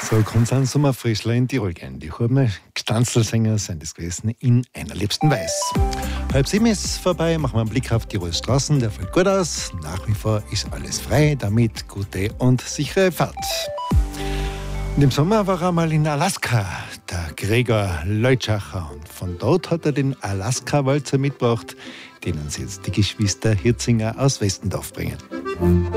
So kommt es an Sommerfrischler in Tirol gehen. Die Hurme Gstanzlsänger sind es gewesen in einer liebsten Weiß. 6:30 ist vorbei, machen wir einen Blick auf Tirols Straßen. Der fällt gut aus. Nach wie vor ist alles frei, damit gute und sichere Fahrt. Und im Sommer war er mal in Alaska, der Gregor Leutschacher. Und von dort hat er den Alaska-Walzer mitgebracht, den uns jetzt die Geschwister Hirzinger aus Westendorf bringen.